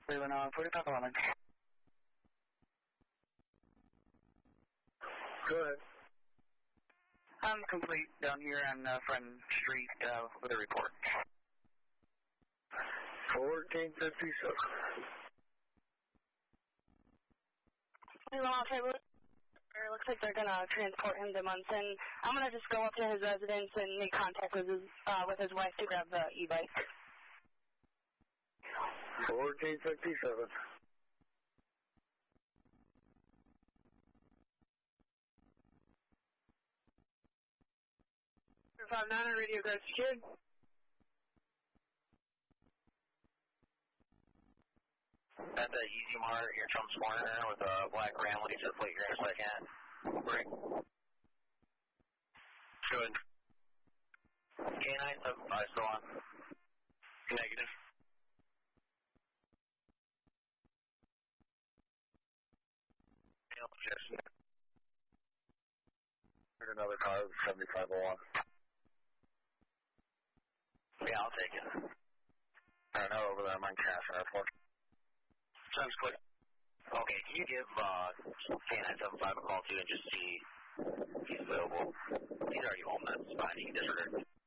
Cleveland on 4511. Go ahead. I'm complete down here on Front Street with a report. 1457. Okay, well, it looks like they're going to transport him to Munson. I'm going to just go up to his residence and make contact with his wife to grab the e-bike. 1457. on radio, guys. Kid. At the Easy Mart here, Trump's Corner with a black Ram. What do you say, plate here in a second? Break. Good. K975 still on. Negative. Here's another car, 7501. Yeah, I'll take it. I know over there, I'm on Castle Airport. Sounds clear. Okay, can you give K975 a call too and just see if he's available? He's already home, that's fine. He can disregard.